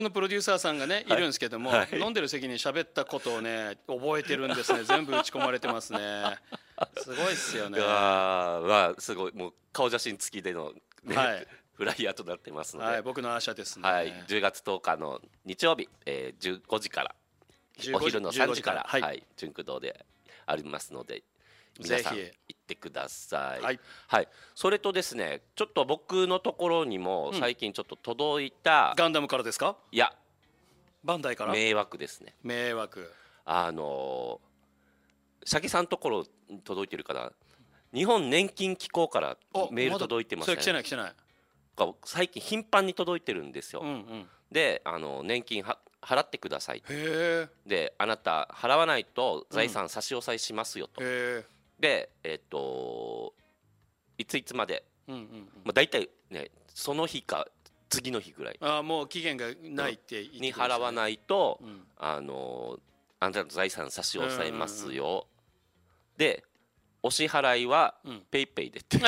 のプロデューサーさんがねいるんですけども、 はい飲んでる席に喋ったことをね覚えてるんですね。全部打ち込まれてますね。すごいっすよね。 すごいもう顔写真付きでの、ねはい、 フライヤーとなってますので、 はい、僕のアーシャですね。 はい、10月10日の日曜日、15時からお昼の3時から、 はい、 はい、純駆堂でありますので皆さんぜ行ってください。 はい、 はい、それとですね、ちょっと僕のところにも最近ちょっと届いた、 ガンダムからですか？ いやバンダイから迷惑ですね。 迷惑。 シャケさんところに届いてるかな。日本年金機構からメール届いてません？ それ来てない来てない。 最近頻繁に届いてるんですよ。 うんうん。 で年金払ってください。 へえ。 であなた払わないと財産差し押さえしますよと。 へえ。 でいついつまで、 うんうんうん。 まあ、大体ねその日か次の日ぐらいああ、もう期限がないって言ってに払わないと、 うん、 あなたの財産差し押さえますよ。でお支払いはペイペイでって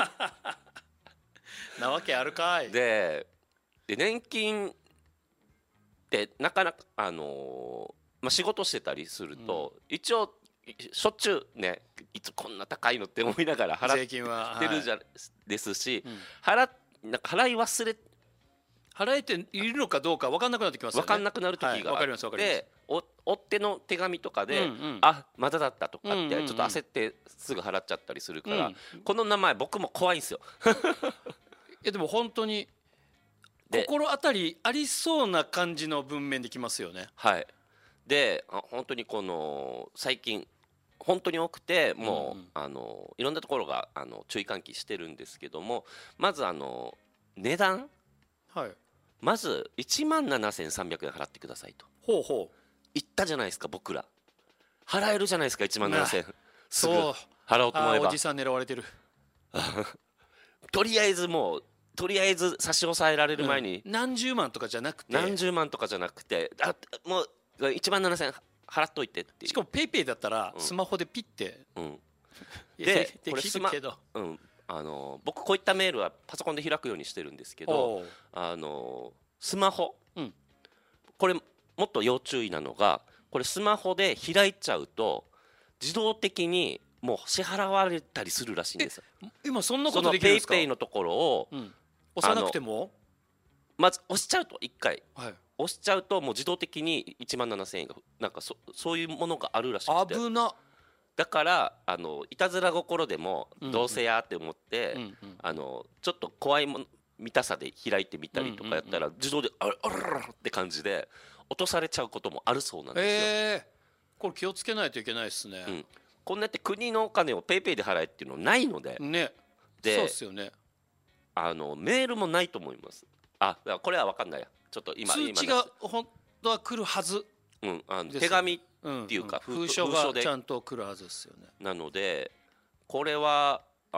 なわけあるかい。 で年金ってなかなかまあ、仕事してたりすると、一応しょっちゅうねいつこんな高いのって思いながら払税金はってるじゃ、ですし、 うん、 なんか払い忘れ払えているのかどうか分かんなくなってきますよね。 分かんなくなる時があって、追っ手の手紙とかで、あまだだったとかってちょっと焦ってすぐ払っちゃったりするから、この名前僕も怖いんですよ。 でも本当に心当たりありそうな感じの文面できますよね。 はい。で本当にこの最近本当に多くてもう、いろんなところが注意喚起してるんですけども、まず値段、 はい、 まず17,300円払ってくださいとほうほう言ったじゃないですか。僕ら払えるじゃないですか。17,000円すぐそう払おうと思えば。 おじさん狙われてる。 とりあえず差し押さえられる前に、 何十万とかじゃなくて何十万とかじゃなくてもう17,000円払っといてっていう。 しかもペイペイだったらスマホでピッて、 でできるけど、 僕こういったメールはパソコンで開くようにしてるんですけど、スマホ、これもっと要注意なのが、これスマホで開いちゃうと自動的にもう支払われたりするらしいんですよ。 今そんなことできるんですか？ そのペイペイのところを、 押さなくてもまず押しちゃうと1回、 はい、 押しちゃうともう自動的に17,000円がなんかそういうものがあるらしくて、 危な。 だからいたずら心でもどうせやって思って、ちょっと怖い見たさで開いてみたりとかやったら、自動であららって感じで落とされちゃうこともあるそうなんですよ。 これ気をつけないといけないですね。 こんなって国のお金をペイペイで払えっていうのないので、 ね、 でそうですよね。 メールもないと思います。これは分かんないや。ちょっと今通知が本当は来るはず、 手紙っていうか、 封書がちゃんと来るはずですよね。 なのでこれは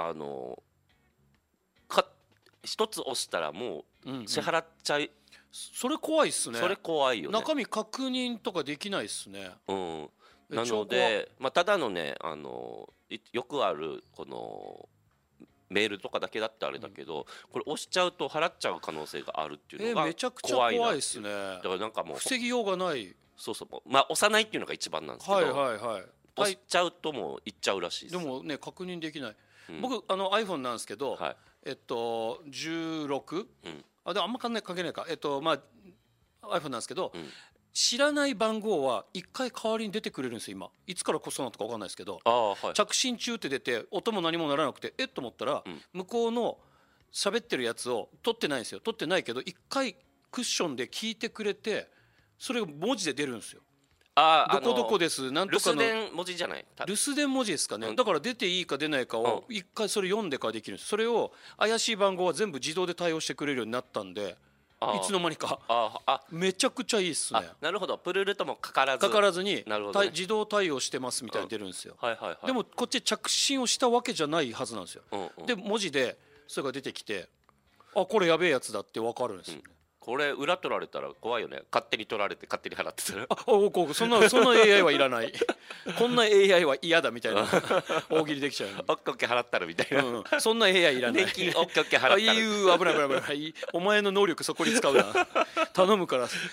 一つ押したらもう支払っちゃい、 それ怖いっすね。 それ怖いよね。 中身確認とかできないっすね。 なので、ただのねよくあるこのメールとかだけだってあれだけど、これ押しちゃうと払っちゃう可能性があるっていうのがめちゃくちゃ怖いですね。 だからなんかもう防ぎようがない。 そう押さないっていうのが一番なんですけど、押しちゃうともういっちゃうらしいです。 でもね確認できない。僕iPhone なんですけど、16、でもあんま関係ないか、iPhone なんですけど、知らない番号は1回代わりに出てくれるんですよ。今いつからこそなのとか分かんないですけど、着信中って出て音も何もならなくてと思ったら、向こうの喋ってるやつを取ってないんですよ。取ってないけど1回クッションで聞いてくれて、それが文字で出るんですよ。どこどこですなんとかの留守電文字じゃない、 留守電文字ですかね。だから出ていいか出ないかを1回それ読んでからできるんです。それを怪しい番号は全部自動で対応してくれるようになったんで、いつの間にかめちゃくちゃいいっすね。 なるほど。プルルともかからずに自動対応してますみたいに出るんですよ。でもこっち着信をしたわけじゃないはずなんですよ。で文字でそれが出てきて、これやべえやつだって分かるんですよね。 これ裏取られたら怖いよね。勝手に取られて勝手に払ってたらそんな AI はいらないこんな AI は嫌だみたいな大喜利できちゃう。 オッケーオッケー払ったらみたいな、 そんな AI いらない。 年金オッケーオッケー払ったら危ない危ない危ない、お前の能力そこに使うな頼むから